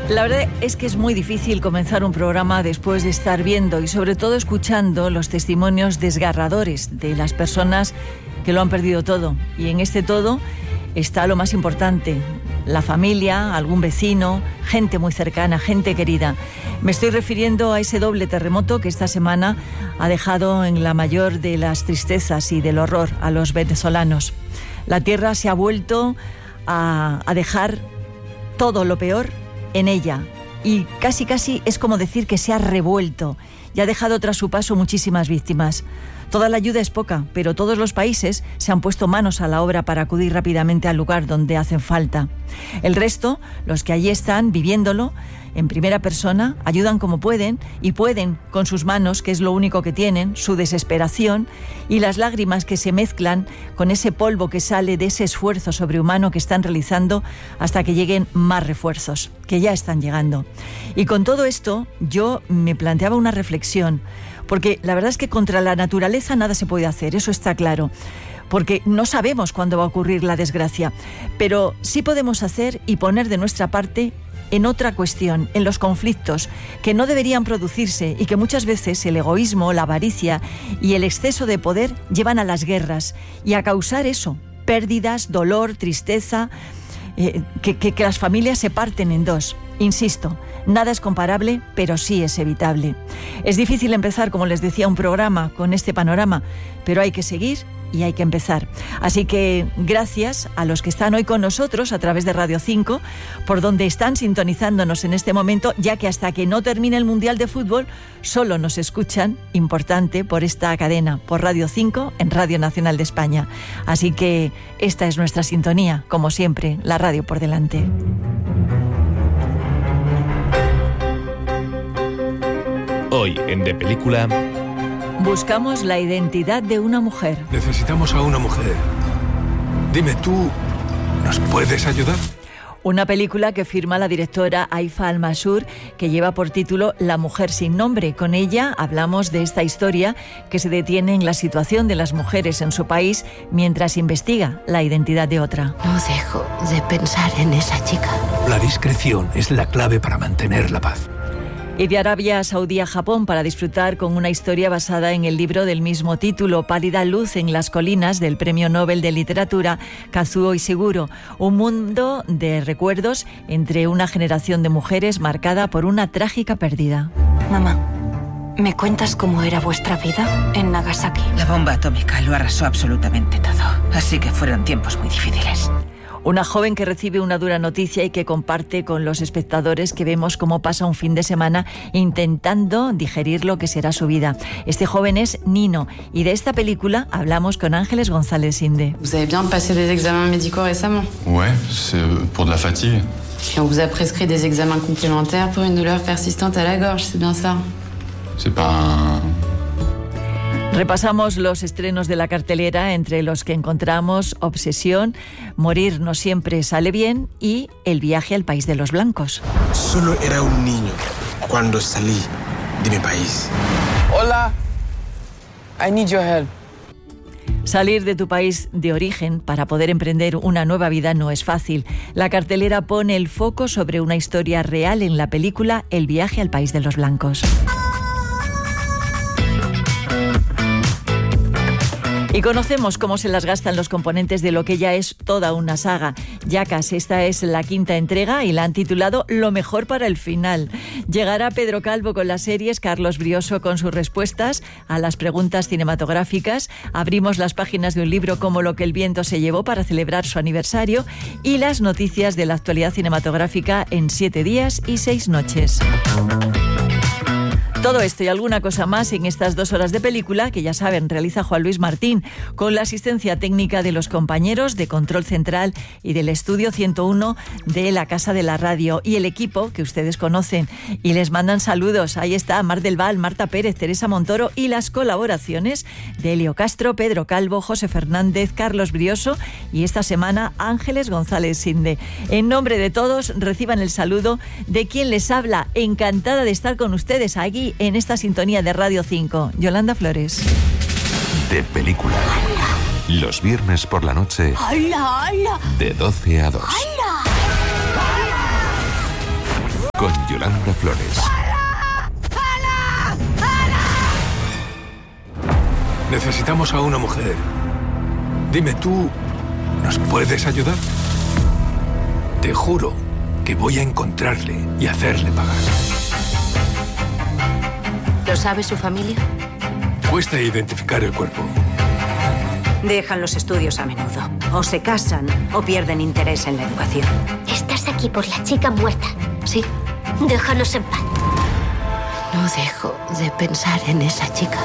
La verdad es que es muy difícil comenzar un programa después de estar viendo y sobre todo escuchando los testimonios desgarradores de las personas que lo han perdido todo. Y en este todo está lo más importante, la familia, algún vecino, gente muy cercana, gente querida. Me estoy refiriendo a ese doble terremoto que esta semana ha dejado en la mayor de las tristezas y del horror a los venezolanos. La tierra se ha vuelto a dejar todo lo peor en ella y casi es como decir que se ha revuelto y ha dejado tras su paso muchísimas víctimas. Toda la ayuda es poca, pero todos los países se han puesto manos a la obra para acudir rápidamente al lugar donde hacen falta. El resto, los que allí están viviéndolo en primera persona, ayudan como pueden y pueden con sus manos, que es lo único que tienen, su desesperación y las lágrimas que se mezclan con ese polvo que sale de ese esfuerzo sobrehumano que están realizando hasta que lleguen más refuerzos, que ya están llegando. Y con todo esto yo me planteaba una reflexión, porque la verdad es que contra la naturaleza nada se puede hacer, eso está claro, porque no sabemos cuándo va a ocurrir la desgracia, pero sí podemos hacer y poner de nuestra parte en otra cuestión, en los conflictos que no deberían producirse y que muchas veces el egoísmo, la avaricia y el exceso de poder llevan a las guerras y a causar eso, pérdidas, dolor, tristeza, que las familias se parten en dos. Insisto, nada es comparable, pero sí es evitable. Es difícil empezar, como les decía, un programa con este panorama, pero hay que seguir y hay que empezar. Así que gracias a los que están hoy con nosotros a través de Radio 5, por donde están sintonizándonos en este momento, ya que hasta que no termine el Mundial de Fútbol solo nos escuchan, importante, por esta cadena, por Radio 5 en Radio Nacional de España. Así que esta es nuestra sintonía, como siempre, la radio por delante. Hoy en De Película... buscamos la identidad de una mujer. Necesitamos a una mujer. Dime, ¿tú nos puedes ayudar? Una película que firma la directora Haifa Al-Masur, que lleva por título La mujer sin nombre. Con ella hablamos de esta historia que se detiene en la situación de las mujeres en su país mientras investiga la identidad de otra. No dejo de pensar en esa chica. La discreción es la clave para mantener la paz. Y de Arabia Saudí a Japón para disfrutar con una historia basada en el libro del mismo título, Pálida luz en las colinas, del Premio Nobel de Literatura Kazuo Ishiguro. Un mundo de recuerdos entre una generación de mujeres marcada por una trágica pérdida. Mamá, ¿me cuentas cómo era vuestra vida en Nagasaki? La bomba atómica lo arrasó absolutamente todo, así que fueron tiempos muy difíciles. Una joven que recibe una dura noticia y que comparte con los espectadores que vemos cómo pasa un fin de semana intentando digerir lo que será su vida. Este joven es Nino y de esta película hablamos con Ángeles González Sinde. Vous avez bien passé des examens médicaux récemment? Ouais, c'est pour de la fatigue. Et on vous a prescrit des examens complémentaires pour une douleur persistante à la gorge, c'est bien ça? C'est pas un... Repasamos los estrenos de la cartelera, entre los que encontramos Obsesión, Morir no siempre sale bien y El viaje al país de los blancos. Solo era un niño cuando salí de mi país. Hola, I need your help. Salir de tu país de origen para poder emprender una nueva vida no es fácil. La cartelera pone el foco sobre una historia real en la película El viaje al país de los blancos. Y conocemos cómo se las gastan los componentes de lo que ya es toda una saga. Jackass, esta es la quinta entrega y la han titulado Lo mejor para el final. Llegará Pedro Calvo con las series, Carlos Brioso con sus respuestas a las preguntas cinematográficas. Abrimos las páginas de un libro como Lo que el viento se llevó para celebrar su aniversario y las noticias de la actualidad cinematográfica en 7 días y 6 noches. Todo esto y alguna cosa más en estas 2 horas de película que, ya saben, realiza Juan Luis Martín con la asistencia técnica de los compañeros de Control Central y del Estudio 101 de la Casa de la Radio y el equipo que ustedes conocen y les mandan saludos. Ahí está Mar del Val, Marta Pérez, Teresa Montoro y las colaboraciones de Elio Castro, Pedro Calvo, José Fernández, Carlos Brioso y esta semana Ángeles González Sinde. En nombre de todos reciban el saludo de quien les habla, encantada de estar con ustedes aquí en esta sintonía de Radio 5, Yolanda Flores. De Película. Los viernes por la noche. De 12 a 2. Con Yolanda Flores. Necesitamos a una mujer. Dime, ¿tú nos puedes ayudar? Te juro que voy a encontrarle y hacerle pagar. ¿Lo sabe su familia? Cuesta identificar el cuerpo. Dejan los estudios a menudo. O se casan o pierden interés en la educación. Estás aquí por la chica muerta. Sí. Déjanos en paz. No dejo de pensar en esa chica.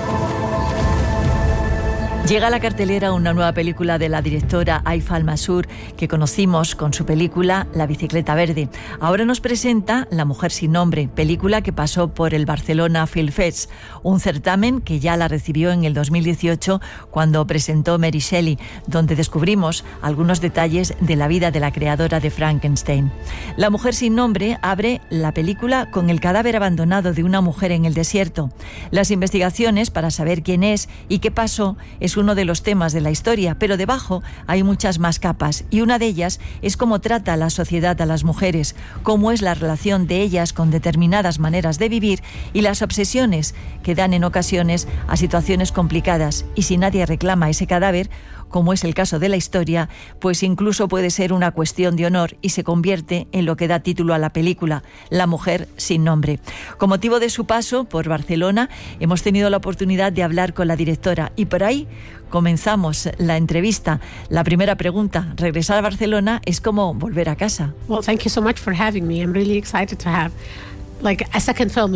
Llega a la cartelera una nueva película de la directora Haifa Al-Masur, que conocimos con su película La bicicleta verde. Ahora nos presenta La mujer sin nombre, película que pasó por el Barcelona Film Fest, un certamen que ya la recibió en el 2018 cuando presentó Mary Shelley, donde descubrimos algunos detalles de la vida de la creadora de Frankenstein. La mujer sin nombre abre la película con el cadáver abandonado de una mujer en el desierto. Las investigaciones para saber quién es y qué pasó es uno de los temas de la historia, pero debajo hay muchas más capas, y una de ellas es cómo trata la sociedad a las mujeres, cómo es la relación de ellas con determinadas maneras de vivir y las obsesiones que dan en ocasiones a situaciones complicadas. Y si nadie reclama ese cadáver, como es el caso de la historia, pues incluso puede ser una cuestión de honor y se convierte en lo que da título a la película, La mujer sin nombre. Con motivo de su paso por Barcelona, hemos tenido la oportunidad de hablar con la directora y por ahí comenzamos la entrevista. La primera pregunta, regresar a Barcelona es como volver a casa. Well, thank you so much for having me. I'm really excited to have a second film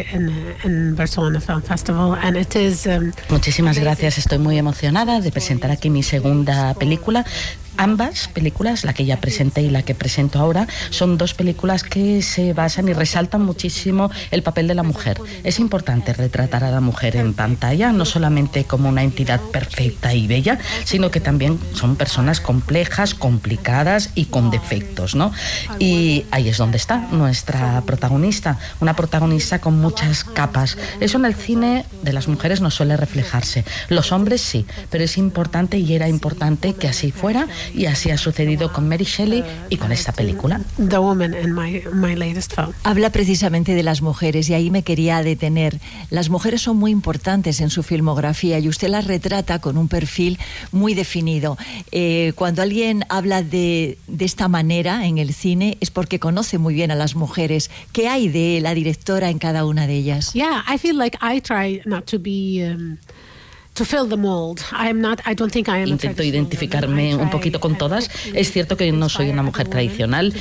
in Barcelona Film Festival, and it is. Muchísimas gracias. Estoy muy emocionada de presentar aquí mi segunda película. Ambas películas, la que ya presenté y la que presento ahora, son dos películas que se basan y resaltan muchísimo el papel de la mujer. Es importante retratar a la mujer en pantalla, no solamente como una entidad perfecta y bella, sino que también son personas complejas, complicadas y con defectos, ¿no? Y ahí es donde está nuestra protagonista, una protagonista con muchas capas. Eso en el cine de las mujeres no suele reflejarse. Los hombres sí, pero es importante y era importante que así fuera. Y así ha sucedido con Mary Shelley y con esta película. The Woman in my latest film. Habla precisamente de las mujeres y ahí me quería detener. Las mujeres son muy importantes en su filmografía y usted las retrata con un perfil muy definido. Cuando alguien habla de esta manera en el cine es porque conoce muy bien a las mujeres. ¿Qué hay de la directora en cada una de ellas? Yeah, I feel like I try not to be to fill the mold. I don't think I am. Intento identificarme un poquito con todas. Es cierto que no soy una mujer tradicional.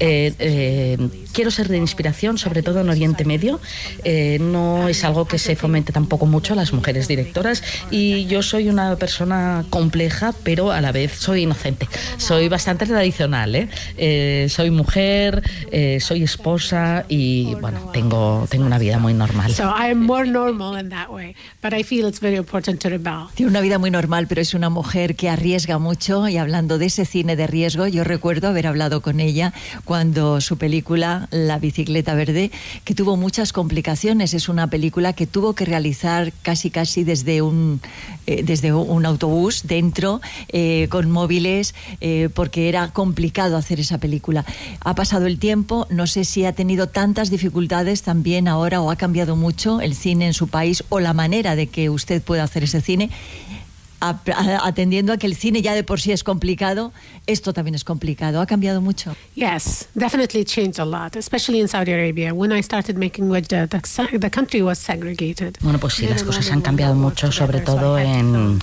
Quiero ser de inspiración, sobre todo en Oriente Medio. No es algo que se fomente tampoco mucho a las mujeres directoras. Y yo soy una persona compleja, pero a la vez soy inocente. Soy bastante tradicional, soy mujer, soy esposa y bueno, tengo una vida muy normal. So I am more normal in that way, but I feel it's very important to rebel. Tiene una vida muy normal, pero es una mujer que arriesga mucho, y hablando de ese cine de riesgo, yo recuerdo haber hablado con ella cuando su película La bicicleta verde, que tuvo muchas complicaciones. Es una película que tuvo que realizar casi desde un autobús dentro, con móviles, porque era complicado hacer esa película. Ha pasado el tiempo, no sé si ha tenido tantas dificultades también ahora o ha cambiado mucho el cine en su país o la manera de que usted pueda hacer ese cine, atendiendo a que el cine ya de por sí es complicado, esto también es complicado. ¿Ha cambiado mucho? Yes, definitely changed a lot, especially in Saudi Arabia. When I started making the country was segregated. Bueno, pues sí, las cosas han cambiado mucho, sobre todo en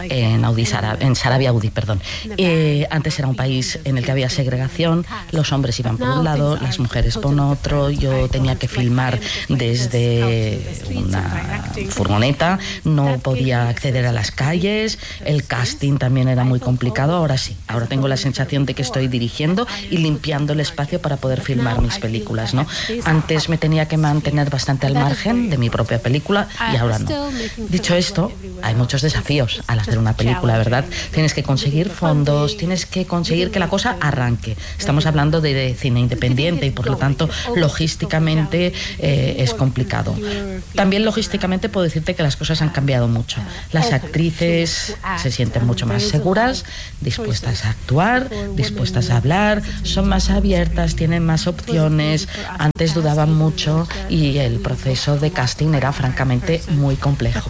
Arabia Saudí, perdón. Antes era un país en el que había segregación, los hombres iban por un lado, las mujeres por otro. Yo tenía que filmar desde una furgoneta, no podía acceder a las calles. El casting también era muy complicado. Ahora sí, ahora tengo la sensación de que estoy dirigiendo y limpiando el espacio para poder filmar mis películas, ¿no? Antes me tenía que mantener bastante al margen de mi propia película y ahora no. Dicho esto, hay muchos desafíos al hacer una película, ¿verdad? Tienes que conseguir fondos, tienes que conseguir que la cosa arranque. Estamos hablando de cine independiente y por lo tanto logísticamente es complicado. También logísticamente puedo decirte que las cosas han cambiado mucho. Las actrices mujeres se sienten mucho más seguras, dispuestas a actuar, dispuestas a hablar, son más abiertas, tienen más opciones. Antes dudaban mucho y el proceso de casting era francamente muy complejo.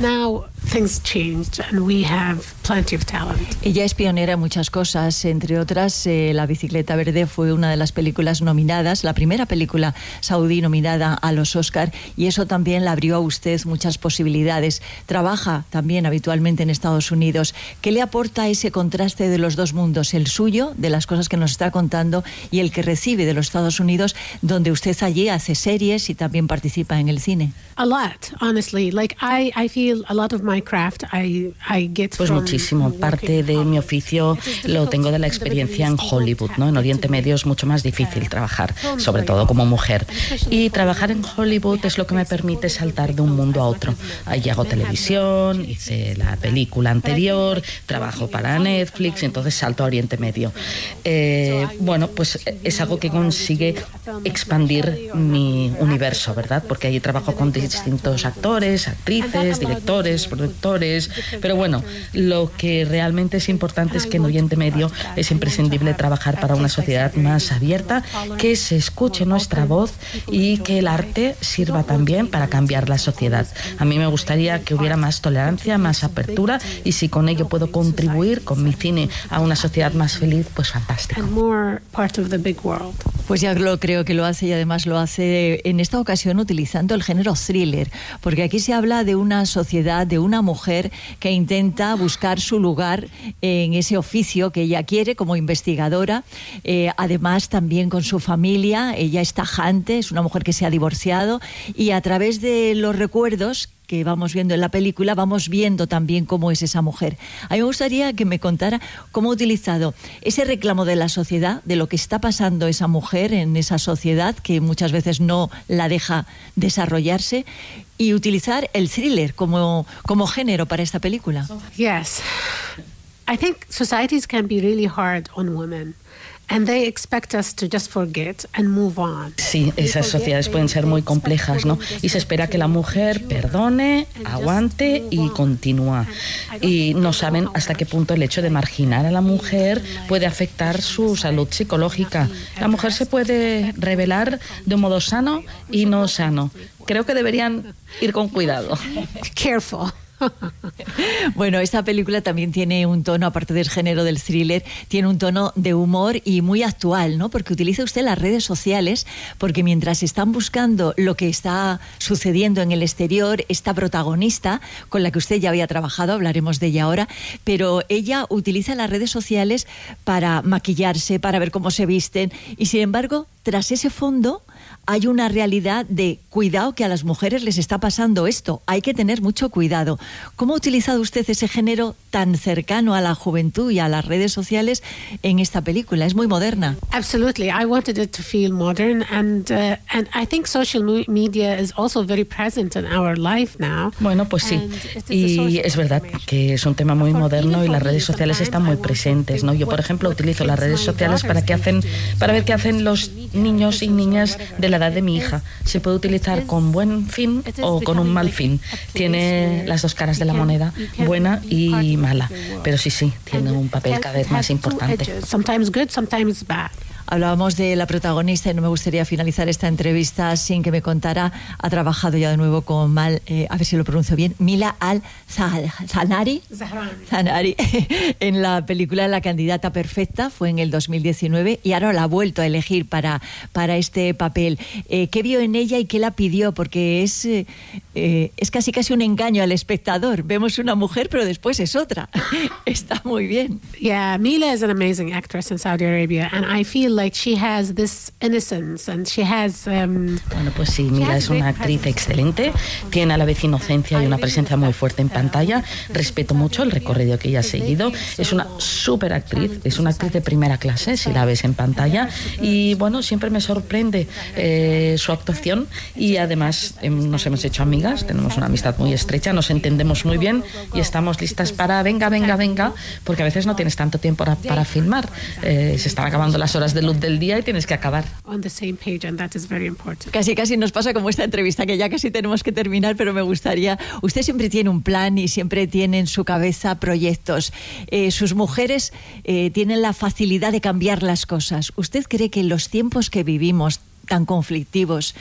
Ella es pionera en muchas cosas, entre otras La bicicleta verde fue una de las películas nominadas, la primera película saudí nominada a los Oscar, y eso también le abrió a usted muchas posibilidades. Trabaja también habitualmente en Estados Unidos. ¿Qué le aporta ese contraste de los dos mundos, el suyo, de las cosas que nos está contando, y el que recibe de los Estados Unidos, donde usted allí hace series y también participa en el cine? A lot, honestly. Like I feel a lot of my craft I get pues muchísimo. Parte de mi oficio lo tengo de la experiencia en Hollywood, ¿no? En Oriente Medio es mucho más difícil trabajar, sobre todo como mujer. Y trabajar en Hollywood es lo que me permite saltar de un mundo a otro. Allí hago televisión, hice la película anterior, trabajo para Netflix, entonces salto a Oriente Medio. Bueno, pues es algo que consigue expandir mi universo, ¿verdad? Porque allí trabajo con distintos actores, actrices, directores, productores, pero bueno, lo que realmente es importante es que en Oriente Medio es imprescindible trabajar para una sociedad más abierta, que se escuche nuestra voz y que el arte sirva también para cambiar la sociedad. A mí me gustaría que hubiera más tolerancia, más apertura, y si con ello puedo contribuir con mi cine a una sociedad más feliz, pues fantástico. Pues ya lo creo que lo hace, y además lo hace en esta ocasión utilizando el género thriller, porque aquí se habla de una sociedad, de una mujer que intenta buscar su lugar en ese oficio que ella quiere como investigadora, además también con su familia. Ella es tajante, es una mujer que se ha divorciado, y a través de los recuerdos que vamos viendo en la película, vamos viendo también cómo es esa mujer. A mí me gustaría que me contara cómo ha utilizado ese reclamo de la sociedad, de lo que está pasando esa mujer en esa sociedad que muchas veces no la deja desarrollarse, y utilizar el thriller como género para esta película. Yes. I think societies can be really hard on women. And they expect us to just forget and move on. Sí, esas sociedades pueden ser muy complejas, ¿no? Y se espera que la mujer perdone, aguante y continúe. Y no saben hasta qué punto el hecho de marginar a la mujer puede afectar su salud psicológica. La mujer se puede revelar de un modo sano y no sano. Creo que deberían ir con cuidado. Careful. Bueno, esta película también tiene un tono, aparte del género del thriller, tiene un tono de humor y muy actual, ¿no? Porque utiliza usted las redes sociales, porque mientras están buscando lo que está sucediendo en el exterior, esta protagonista, con la que usted ya había trabajado, hablaremos de ella ahora, pero ella utiliza las redes sociales para maquillarse, para ver cómo se visten, y sin embargo, tras ese fondo hay una realidad de cuidado, que a las mujeres les está pasando esto, hay que tener mucho cuidado. ¿Cómo ha utilizado usted ese género tan cercano a la juventud y a las redes sociales en esta película? Es muy moderna. Absolutely. I wanted it to feel modern, and I think social media is also very present in our life now. Bueno, pues sí. Y es verdad que es un tema muy moderno y las redes sociales están muy presentes, ¿no? Yo, por ejemplo, utilizo las redes sociales para ver qué hacen los niños y niñas de la edad de mi hija. Se puede utilizar con buen fin o con un mal fin. Tiene las dos caras de la moneda, buena y mala. Pero sí, tiene un papel cada vez más importante. Sometimes good, sometimes bad. Hablábamos de la protagonista y no me gustaría finalizar esta entrevista sin que me contara. Ha trabajado ya de nuevo con a ver si lo pronuncio bien, Mila Al-Zahnari en la película La candidata perfecta, fue en el 2019, y ahora la ha vuelto a elegir para este papel. ¿Qué vio en ella y qué la pidió? Porque es casi un engaño al espectador. Vemos una mujer pero después es otra. Está muy bien. Yeah, Mila is an amazing actress in Saudi Arabia, and I feel like she has this innocence and she has bueno, pues sí, Mila es una actriz excelente, tiene a la vez inocencia y una presencia muy fuerte en pantalla. Respeto mucho el recorrido que ella ha seguido. Es una súper actriz, es una actriz de primera clase si la ves en pantalla, y bueno, siempre me sorprende su actuación, y además nos hemos hecho amigas, tenemos una amistad muy estrecha, nos entendemos muy bien y estamos listas para venga, porque a veces no tienes tanto tiempo para filmar, se están acabando las horas del luz del día y tienes que acabar. On the same page, and that is very important. Casi nos pasa como esta entrevista, que ya casi tenemos que terminar, pero me gustaría... Usted siempre tiene un plan y siempre tiene en su cabeza proyectos. Sus mujeres tienen la facilidad de cambiar las cosas. ¿Usted cree que en los tiempos que vivimos, tan conflictivos,